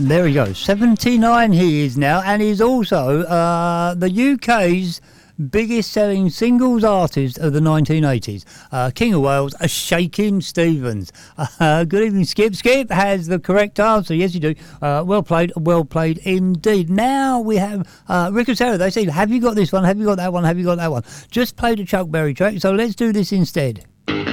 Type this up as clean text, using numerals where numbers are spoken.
There he goes. 79 he is now, and he's also the UK's biggest selling singles artist of the 1980s. King of Wales, a Shakin' Stevens. Good evening, Skip. Skip has the correct answer. Yes, you do. Well played indeed. Now we have Rick and Sarah. They say, have you got this one? Have you got that one? Have you got that one? Just played a Chuck Berry track, so let's do this instead.